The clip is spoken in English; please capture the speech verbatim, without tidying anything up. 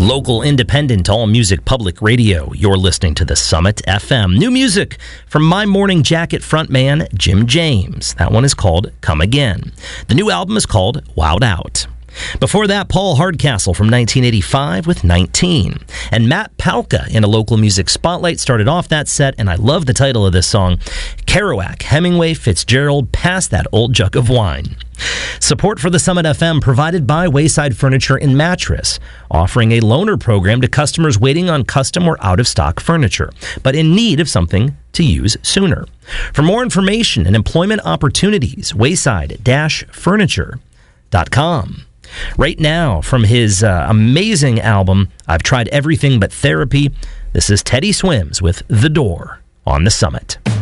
Local, independent, all-music public radio. You're listening to the Summit F M. New music from My Morning Jacket frontman Jim James. That one is called Come Again. The new album is called Wowed Out. Before that, Paul Hardcastle from nineteen eighty-five with nineteen. And Matt Palka in a local music spotlight started off that set, and I love the title of this song, Kerouac, Hemingway, Fitzgerald, Pass That Old Jug of Wine. Support for the Summit F M provided by Wayside Furniture and Mattress, offering a loaner program to customers waiting on custom or out-of-stock furniture, but in need of something to use sooner. For more information and employment opportunities, wayside dash furniture dot com. Right now, from his uh, amazing album, I've Tried Everything But Therapy, this is Teddy Swims with The Door on the Summit.